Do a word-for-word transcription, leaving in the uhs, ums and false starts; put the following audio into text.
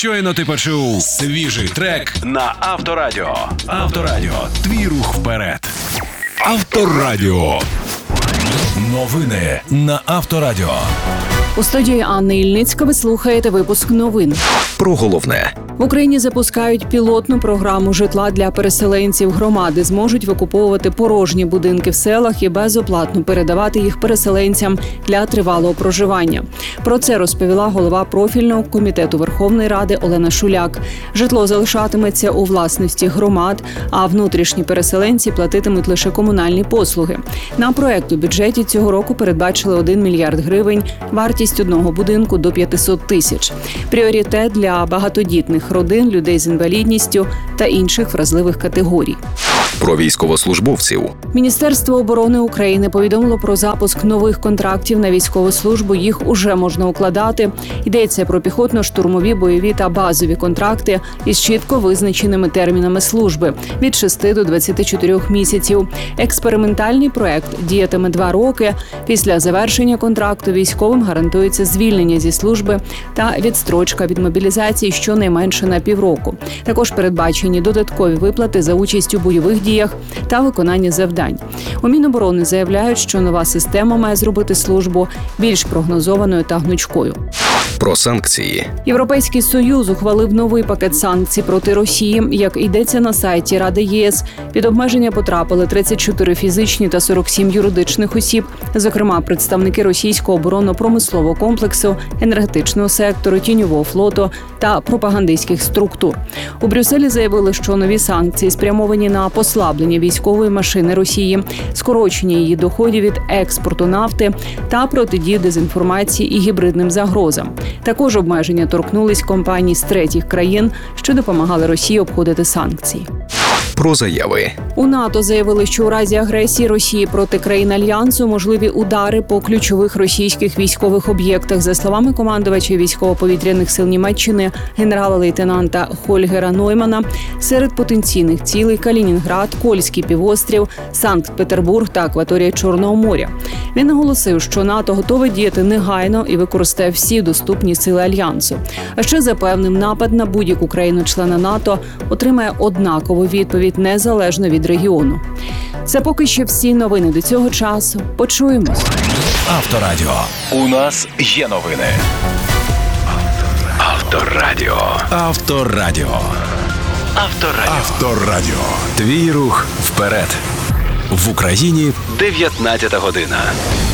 Щойно ти почув свіжий трек на Авторадіо. Авторадіо. Твій рух вперед. Авторадіо. Новини на Авторадіо. У студії Анни Ільницька ви слухаєте випуск новин. Про головне. В Україні запускають пілотну програму житла для переселенців. Громади зможуть викуповувати порожні будинки в селах і безоплатно передавати їх переселенцям для тривалого проживання. Про це розповіла голова профільного комітету Верховної Ради Олена Шуляк. Житло залишатиметься у власності громад, а внутрішні переселенці платитимуть лише комунальні послуги. На проект у бюджеті цього року передбачили один мільярд гривень, вартість одного будинку до п'ятсот тисяч. Пріоритет для багатодітних родин, людей з інвалідністю та інших вразливих категорій. Про військовослужбовців. Міністерство оборони України повідомило про запуск нових контрактів на військову службу. Їх уже можна укладати. Йдеться про піхотно-штурмові, бойові та базові контракти із чітко визначеними термінами служби – від шести до двадцяти чотирьох місяців. Експериментальний проект діятиме два роки. Після завершення контракту військовим гарантується звільнення зі служби та відстрочка від мобілізації щонайменше на півроку. Також передбачені додаткові виплати за участь у бойових діях та виконання завдань. У Міноборони заявляють, що нова система має зробити службу більш прогнозованою та гнучкою. Про санкції. Європейський Союз ухвалив новий пакет санкцій проти Росії. Як йдеться на сайті Ради ЄС, під обмеження потрапили тридцять чотири фізичні та сорок сім юридичних осіб, зокрема представники російського оборонно-промислового комплексу, енергетичного сектору, тіньового флоту та пропагандистських структур. У Брюсселі заявили, що нові санкції спрямовані на послаблення військової машини Росії, скорочення її доходів від експорту нафти та протидію дезінформації і гібридним загрозам. Також обмеження торкнулись компаній з третіх країн, що допомагали Росії обходити санкції. Про заяви. У НАТО заявили, що у разі агресії Росії проти країн Альянсу можливі удари по ключових російських військових об'єктах. За словами командувача військово-повітряних сил Німеччини генерала-лейтенанта Хольгера Ноймана, серед потенційних цілей Калінінград, Кольський півострів, Санкт-Петербург та акваторія Чорного моря. Він наголосив, що НАТО готове діяти негайно і використає всі доступні сили Альянсу. А ще запевнив, напад на будь-яку країну-члена НАТО отримає однакову відповідь незалежно від регіону. Це поки що всі новини до цього часу. Почуємось. Авторадіо. У нас є новини. Авторадіо. Авторадіо. Авторадіо. Авторадіо. Твій рух вперед. В Україні дев'ятнадцята година.